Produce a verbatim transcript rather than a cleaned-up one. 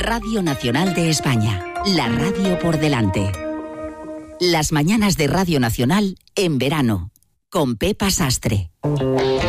Radio Nacional de España, la radio por delante. Las mañanas de Radio Nacional en verano, con Pepa Sastre.